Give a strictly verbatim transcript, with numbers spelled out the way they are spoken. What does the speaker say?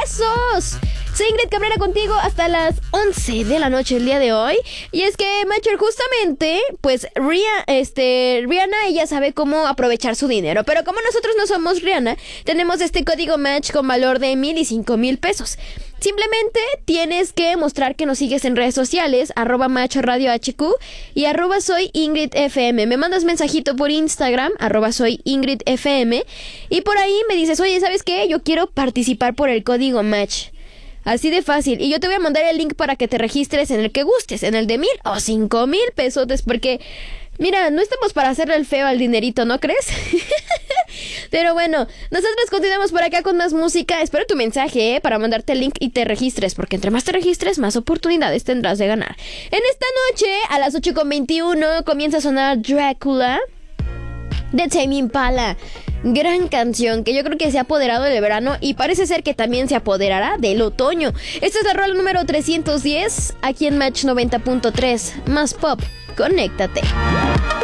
pesos. Soy Ingrid Cabrera contigo hasta las once de la noche el día de hoy. Y es que, Macher, justamente, pues Rihanna, este, Rihanna, ella sabe cómo aprovechar su dinero. Pero como nosotros no somos Rihanna, tenemos este código Match con valor de mil y cinco mil pesos. Simplemente tienes que mostrar que nos sigues en redes sociales, arroba Match Radio H Q y arroba soy Ingrid F M. Me mandas mensajito por Instagram, arroba soy Ingrid F M, y por ahí me dices, oye, ¿sabes qué? Yo quiero participar por el código Match. Así de fácil. Y yo te voy a mandar el link para que te registres en el que gustes, en el de mil o cinco mil pesotes, porque, mira, no estamos para hacerle el feo al dinerito, ¿no crees? Pero bueno, nosotros continuamos por acá con más música. Espero tu mensaje, ¿eh? Para mandarte el link y te registres, porque entre más te registres, más oportunidades tendrás de ganar. En esta noche, a las ocho con veintiuno, comienza a sonar Drácula de Tame Impala. Gran canción que yo creo que se ha apoderado del verano y parece ser que también se apoderará del otoño. Esta es la rola número trescientos diez aquí en Match noventa punto tres. Más pop, conéctate.